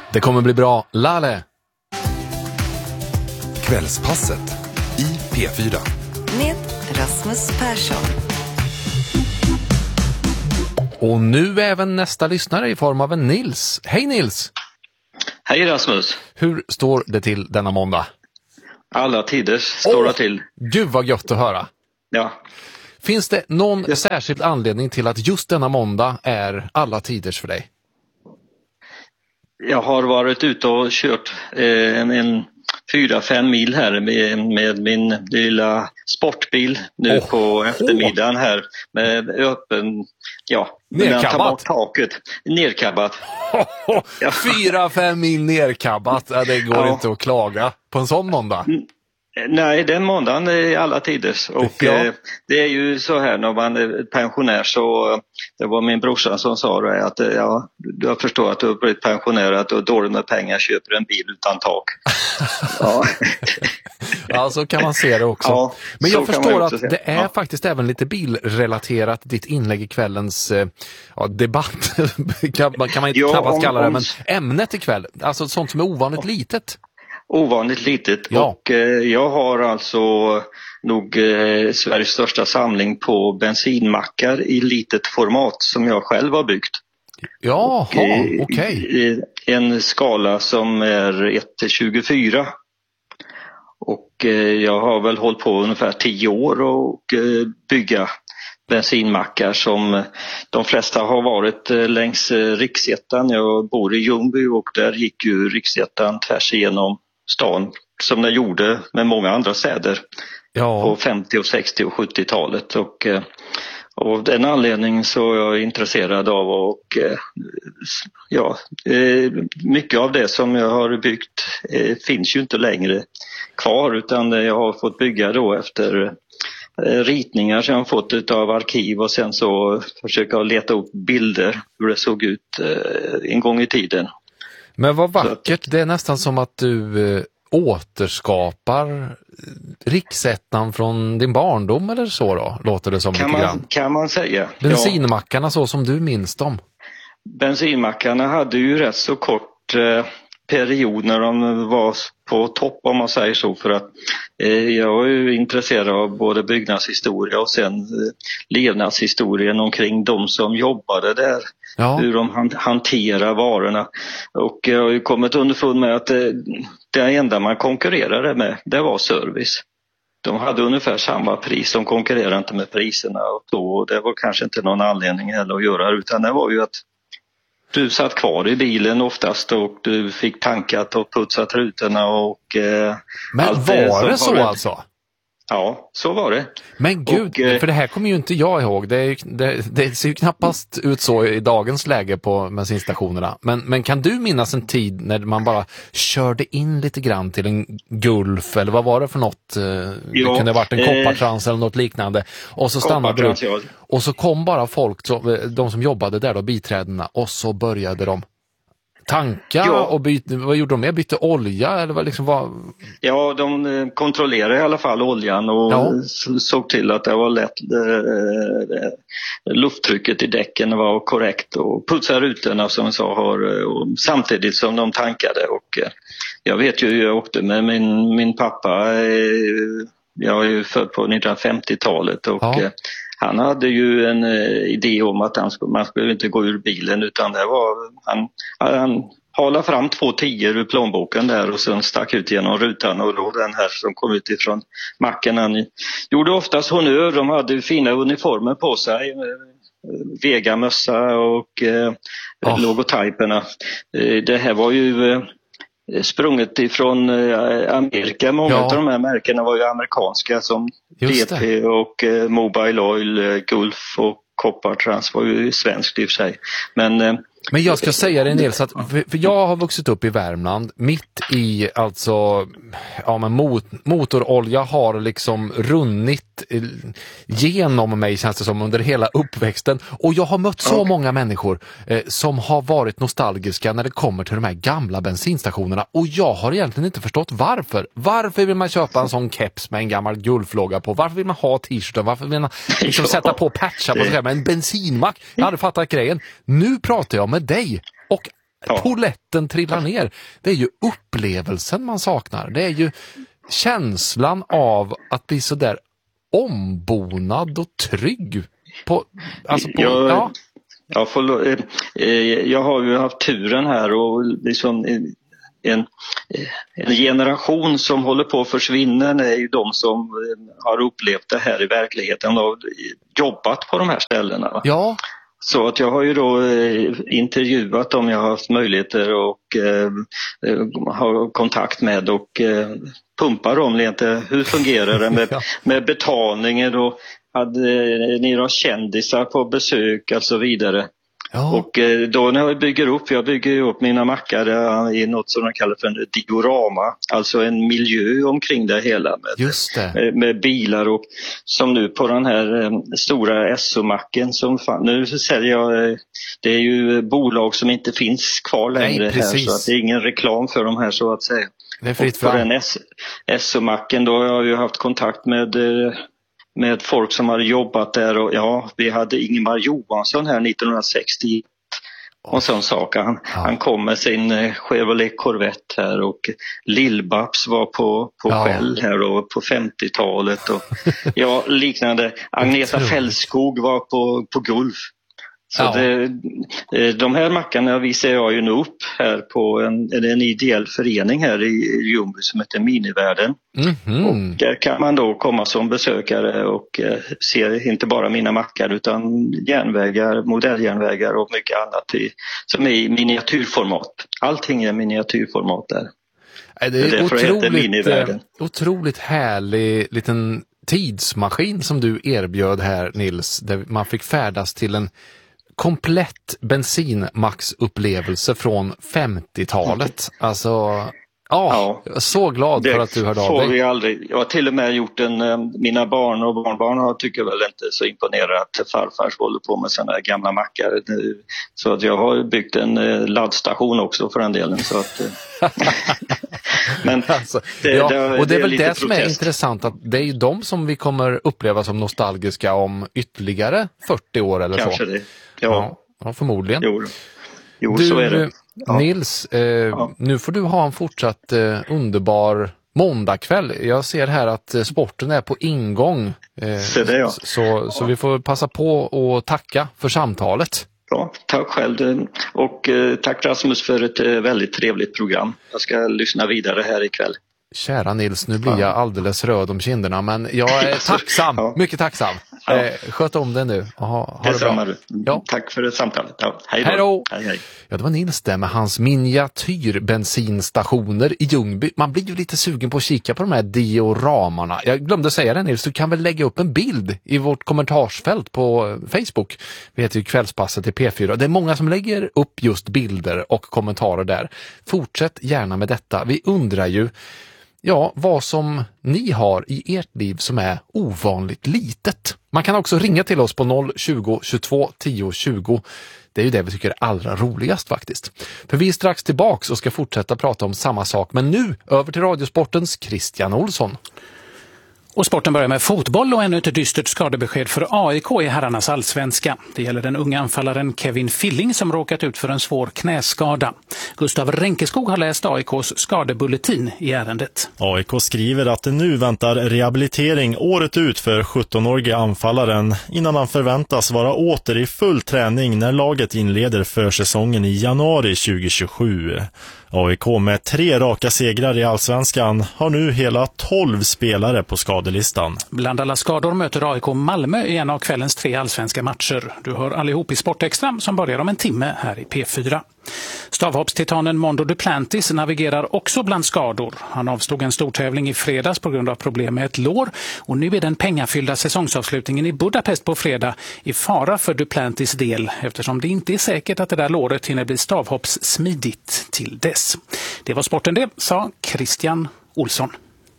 Det kommer bli bra. Lale! Kvällspasset i P4. Med Rasmus Persson. Och nu även nästa lyssnare i form av en Nils. Hej Nils! Hej Rasmus! Hur står det till denna måndag? Alla tiders står det till. Gud vad gött att höra. Ja. Finns det någon särskild anledning till att just denna måndag är alla tiders för dig? Jag har varit ute och kört en 4-5 mil här med min lilla sportbil nu på eftermiddagen här med öppen, nerkabbat. Taket. Nerkabbat. 4-5 mil nerkabbat, det går inte att klaga på en sån måndag. Nej, den måndagen är alla tiders och det är ju så här när man är pensionär, så det var min brorsa som sa det, att jag förstår att du har blivit pensionär, att du har dåligt med pengar, köper en bil utan tak. Ja, så kan man se det också. Ja, men jag förstår att det är faktiskt även lite bilrelaterat, ditt inlägg i kvällens debatt. kan man knappast kalla det, men ämnet ikväll, alltså sånt som är ovanligt litet. Ovanligt litet, och jag har alltså nog Sveriges största samling på bensinmackar i litet format som jag själv har byggt. Jaha, okej. En skala som är 1-24. Och jag har väl hållit på ungefär 10 år och bygga bensinmackar, som de flesta har varit längs Riksettan. Jag bor i Ljungby och där gick ju Riksettan tvärs igenom stan som den gjorde med många andra städer på 50-, 60- och 70-talet. Och av den anledningen så är jag intresserad av, och mycket av det som jag har byggt finns ju inte längre kvar, utan jag har fått bygga då efter ritningar som jag har fått av arkiv, och sen så försöka jag leta upp bilder hur det såg ut en gång i tiden. Men vad vackert, det är nästan som att du återskapar Riksettan från din barndom eller så då, låter det som lite grann. Kan man säga. Bensinmackarna så som du minns dem. Bensinmackarna hade ju rätt så kort period när de var på topp, om man säger så, för att jag är ju intresserad av både byggnadshistoria och sen levnadshistorien omkring de som jobbade där. Hur de hanterar varorna. Och jag har ju kommit underfund med att det enda man konkurrerade med, det var service. De hade ungefär samma pris, de konkurrerade inte med priserna, och det var kanske inte någon anledning heller att göra, utan det var ju att du satt kvar i bilen oftast och du fick tankat och putsat rutorna och men allt var det så alltså? Ja, så var det. Men gud, för det här kommer ju inte jag ihåg. Det ser ju knappast ut så i dagens läge på bensinstationerna. Men kan du minnas en tid när man bara körde in lite grann till en Gulf, eller vad var det för något? Det kunde ha varit en koppartrans eller något liknande. Och så stannade du. Och så kom bara folk, de som jobbade där då, biträdena, och så började de tanka och vad gjorde de med? Bytte olja eller vad liksom var? Ja, de kontrollerade i alla fall oljan och såg till att det var lätt, lufttrycket i däcken var korrekt, och putsade rutorna som jag sa, samtidigt som de tankade. Och jag vet ju, jag åkte med min pappa, jag är ju född på 1950-talet, och han hade ju en idé om att man skulle inte gå ur bilen, utan det var han halade fram 2 10 ur plånboken där och sen stack ut genom rutan, och då den här som kom ut ifrån macken, han gjorde oftast honnör. De hade fina uniformer på sig, Vega-mössa och logotyperna. Det här var ju sprunget ifrån Amerika. Många av de här märkena var ju amerikanska, som DP och Mobile Oil, Gulf och Koppartrans var ju svenskt i och för sig. Men jag ska säga det, Nils, att för jag har vuxit upp i Värmland mitt i, alltså motorolja har liksom runnit genom mig, känns det som, under hela uppväxten, och jag har mött så många människor som har varit nostalgiska när det kommer till de här gamla bensinstationerna, och jag har egentligen inte förstått varför vill man köpa en sån keps med en gammal Gulflogga på, varför vill man ha t-shirten, varför vill man liksom sätta på patcha på sig med en bensinmack. Jag hade fattat grejen. Nu pratar jag med dig och Poletten trillar ner. Det är ju upplevelsen man saknar. Det är ju känslan av att bli så där ombonad och trygg. Jag har ju haft turen här och liksom en generation som håller på att försvinna är ju de som har upplevt det här i verkligheten och jobbat på de här ställena. Ja. Så att jag har ju då intervjuat dem jag har haft möjligheter och ha kontakt med och pumpa dem lite. Hur fungerar det med betalningen och hade ni då kändisar på besök och så vidare. Ja. Och då när jag bygger upp mina mackar i något som de kallar för en diorama, alltså en miljö omkring det hela med bilar och som nu på den här stora SO-macken som nu säljer jag, det är ju bolag som inte finns kvar längre. Nej, här så att det är ingen reklam för de här så att säga. Det är fritt fram. På den SO-macken då har jag ju haft kontakt med folk som hade jobbat där och vi hade Ingemar Johansson här 1960 och sån sak. Han kom med sin Chevrolet Corvette här och Lill-Babs var på Shell här och på 50-talet och liknande. Agneta Fällskog var på Gulf. Så de här mackarna visar jag ju nu upp här på en ideell förening här i Ljungby som heter Minivärlden. Mm-hmm. Och där kan man då komma som besökare och se inte bara mina mackar utan järnvägar, modelljärnvägar och mycket annat som är i miniatyrformat. Allting är miniatyrformat där. Det är otroligt härlig liten tidsmaskin som du erbjöd här, Nils, där man fick färdas till en komplett bensinmaxupplevelse från 50-talet. Alltså, jag är så glad för att du hörde av dig. Vi aldrig. Jag har till och med gjort mina barn och barnbarn tycker väl inte så imponerat att farfars håller på med sådana här gamla mackar. Så att jag har byggt en laddstation också för den delen. Så att, men alltså, och det är väl det som är intressant, att det är ju de som vi kommer uppleva som nostalgiska om ytterligare 40 år eller kanske så. Det. Ja, förmodligen. Jo, så är det. Ja. Nils, nu får du ha en fortsatt underbar måndagkväll. Jag ser här att sporten är på ingång. Så vi får passa på och tacka för samtalet. Ja, tack själv och tack Rasmus för ett väldigt trevligt program. Jag ska lyssna vidare här ikväll. Kära Nils, nu blir jag alldeles röd om kinderna, men jag är tacksam, mycket tacksam. Sköt om det nu. Ha det bra. Ja. Tack för samtalet. Hej då. Hej. Ja, det var Nils där med hans miniatyrbensinstationer i Ljungby. Man blir ju lite sugen på att kika på de här dioramarna. Jag glömde säga det, Nils, du kan väl lägga upp en bild i vårt kommentarsfält på Facebook. Vi heter ju Kvällspasset i P4. Det är många som lägger upp just bilder och kommentarer där. Fortsätt gärna med detta. Vi undrar ju vad som ni har i ert liv som är ovanligt litet. Man kan också ringa till oss på 020 22 10 20. Det är ju det vi tycker är allra roligast faktiskt. För vi är strax tillbaks och ska fortsätta prata om samma sak. Men nu över till Radiosportens Christian Olsson. Och sporten börjar med fotboll och ännu ett dystert skadebesked för AIK i herrarnas allsvenska. Det gäller den unga anfallaren Kevin Filling som råkat ut för en svår knäskada. Gustav Ränkeskog har läst AIKs skadebulletin i ärendet. AIK skriver att det nu väntar rehabilitering året ut för 17-årige anfallaren innan han förväntas vara åter i full träning när laget inleder försäsongen i januari 2027. AIK med 3 raka segrar i allsvenskan har nu hela 12 spelare på skadelistan. Bland alla skador möter AIK Malmö i en av kvällens 3 allsvenska matcher. Du hör allihop i Sportextra som börjar om en timme här i P4. Stavhoppstitanen Mondo Duplantis navigerar också bland skador. Han avstod en stortävling i fredags på grund av problem med ett lår och nu är den pengafyllda säsongsavslutningen i Budapest på fredag i fara för Duplantis del eftersom det inte är säkert att det där låret hinner bli stavhoppssmidigt till dess. Det var sporten det, sa Christian Olsson.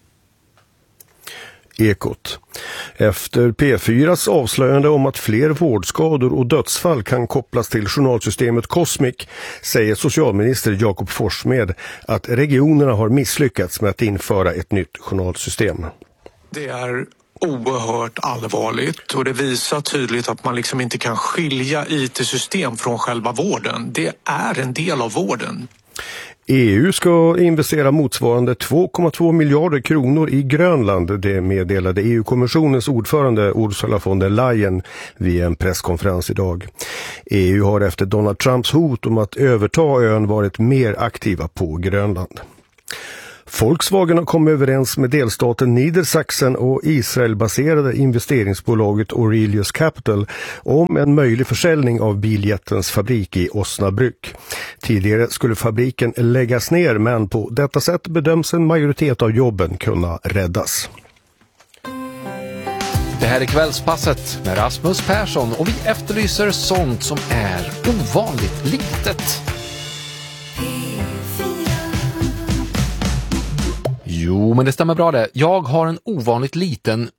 Ekot. Efter P4s avslöjande om att fler vårdskador och dödsfall kan kopplas till journalsystemet Cosmic säger socialminister Jakob Forssmed att regionerna har misslyckats med att införa ett nytt journalsystem. Det är oerhört allvarligt och det visar tydligt att man liksom inte kan skilja IT-system från själva vården. Det är en del av vården. EU ska investera motsvarande 2,2 miljarder kronor i Grönland. Det meddelade EU-kommissionens ordförande Ursula von der Leyen vid en presskonferens idag. EU har efter Donald Trumps hot om att överta ön varit mer aktiva på Grönland. Volkswagen har kommit överens med delstaten Niedersachsen och Israel-baserade investeringsbolaget Aurelius Capital om en möjlig försäljning av biljättens fabrik i Osnabrück. Tidigare skulle fabriken läggas ner, men på detta sätt bedöms en majoritet av jobben kunna räddas. Det här är Kvällspasset med Rasmus Persson och vi efterlyser sånt som är ovanligt litet. Jo, men det stämmer bra det. Jag har en ovanligt liten...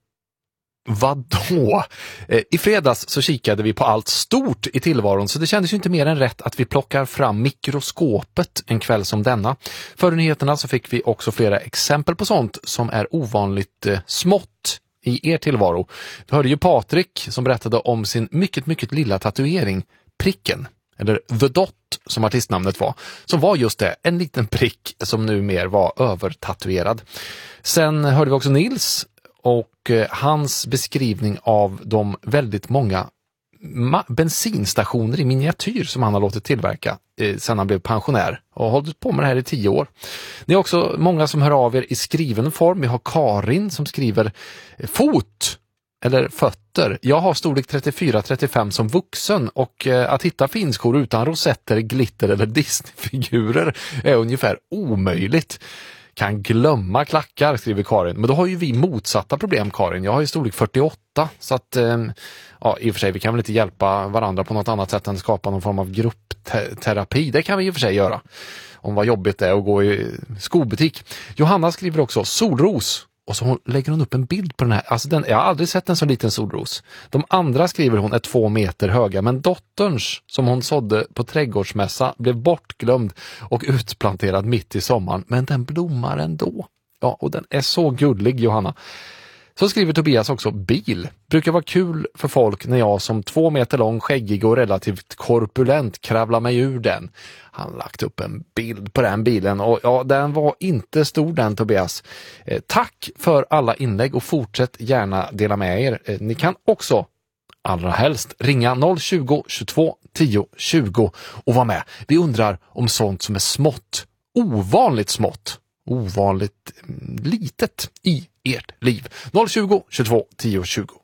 Vadå? I fredags så kikade vi på allt stort i tillvaron, så det kändes ju inte mer än rätt att vi plockar fram mikroskopet en kväll som denna. Före nyheterna så fick vi också flera exempel på sånt som är ovanligt smått i er tillvaro. Vi hörde ju Patrik som berättade om sin mycket, mycket lilla tatuering, pricken. Eller The Dot som artistnamnet var, som var just det, en liten prick som nu mer var övertatuerad. Sen hörde vi också Nils och hans beskrivning av de väldigt många bensinstationer i miniatyr som han har låtit tillverka sedan han blev pensionär och har hållit på med det här i 10 år. Det är också många som hör av er i skriven form. Vi har Karin som skriver fot eller fötter. Jag har storlek 34-35 som vuxen och att hitta finskor utan rosetter, glitter eller Disney-figurer är ungefär omöjligt. Kan glömma klackar, skriver Karin. Men då har ju vi motsatta problem, Karin. Jag har ju storlek 48, så att ja, i och för sig, vi kan väl inte hjälpa varandra på något annat sätt än skapa någon form av gruppterapi. Det kan vi i och för sig göra. Om vad jobbigt det är att gå i skobutik. Johanna skriver också solros. Och så lägger hon upp en bild på den här. Alltså jag har aldrig sett en så liten solros. De andra skriver hon är 2 meter höga. Men dotterns som hon sådde på trädgårdsmässa blev bortglömd och utplanterad mitt i sommaren. Men den blommar ändå. Ja, och den är så gullig, Johanna. Så skriver Tobias också bil. Brukar vara kul för folk när jag som 2 meter lång, skäggig och relativt korpulent kravlar mig ur den. Han lagt upp en bild på den bilen och ja, den var inte stor den, Tobias. Tack för alla inlägg och fortsätt gärna dela med er. Ni kan också allra helst ringa 020 22 10 20 och vara med. Vi undrar om sånt som är smått, ovanligt litet i ert liv. 020 22 10 20.